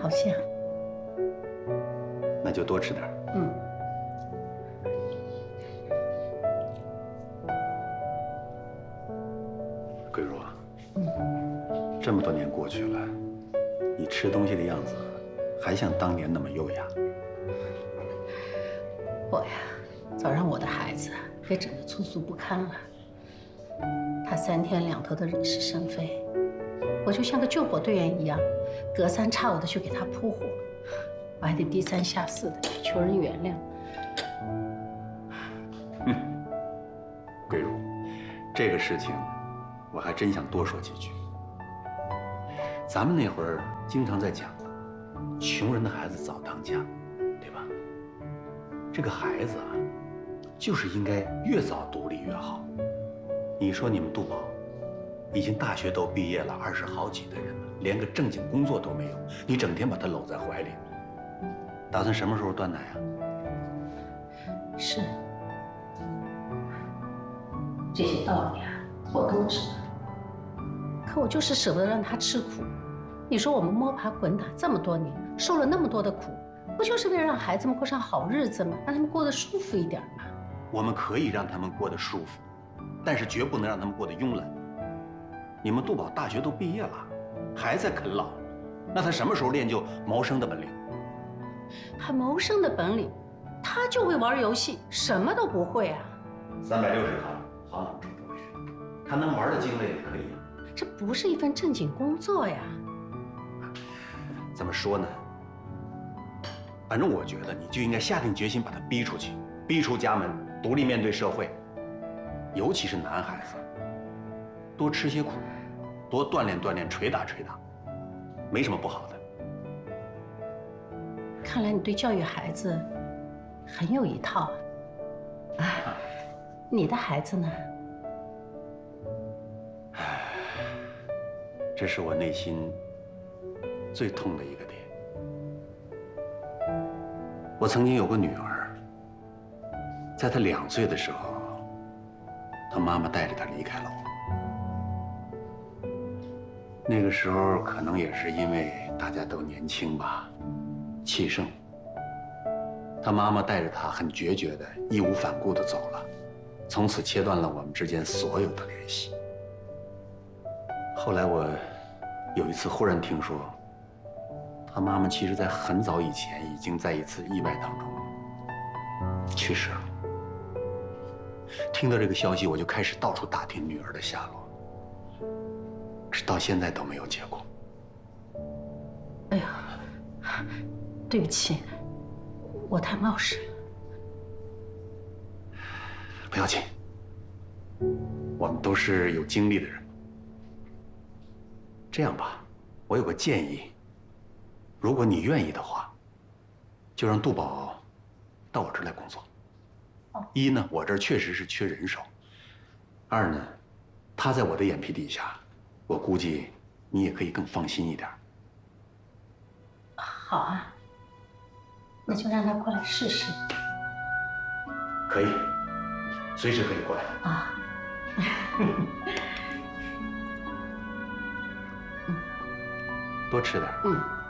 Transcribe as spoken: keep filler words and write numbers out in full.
好香。 那就多吃点。 嗯。 桂如啊， 嗯， 这么多年过去了，你吃东西的样子还像当年那么优雅。 我呀，早让我的孩子给整得粗俗不堪了。他三天两头的惹是生非，我就像个救火队员一样，隔三差五的去给他扑火，我还得低三下四的去求人原谅。 哼，桂如，这个事情我还真想多说几句。咱们那会儿经常在讲，穷人的孩子早当家，对吧？这个孩子啊，就是应该越早独立越好。你说你们杜宝已经大学都毕业了，二十好几的人了，连个正经工作都没有，你整天把他搂在怀里，打算什么时候断奶啊？ 是，这些道理啊，我都知道。可我就是舍不得让他吃苦。你说我们摸爬滚打这么多年，受了那么多的苦，不就是为了让孩子们过上好日子吗？让他们过得舒服一点吗？ 我们可以让他们过得舒服，但是绝不能让他们过得慵懒。你们杜宝大学都毕业了，还在啃老，那他什么时候练就谋生的本领？ 还谋生的本领，他就会玩游戏，什么都不会啊。 三百六十行，行行出状元，他能玩的精类可以。 这不是一份正经工作呀。 怎么说呢？反正我觉得你就应该下定决心把他逼出去，逼出家门，独立面对社会。尤其是男孩子，多吃些苦，多锻炼锻炼，捶打捶打，没什么不好的。 看来你对教育孩子很有一套啊。啊，你的孩子呢？ 唉，这是我内心最痛的一个点。我曾经有个女儿，在她两岁的时候，她妈妈带着她离开了我。那个时候可能也是因为大家都年轻吧，气盛。她妈妈带着她很决绝的、义无反顾的走了，从此切断了我们之间所有的联系。后来我有一次忽然听说，他妈妈其实在很早以前已经在一次意外当中去世了。听到这个消息，我就开始到处打听女儿的下落，直到现在都没有结果。 哎呀，对不起，我太冒失了。 不要紧，我们都是有经历的人。这样吧，我有个建议。如果你愿意的话，就让杜宝到我这儿来工作。一呢，我这儿确实是缺人手；二呢，他在我的眼皮底下，我估计你也可以更放心一点。 好啊，那就让他过来试试。 可以，随时可以过来啊。 多吃点。 嗯。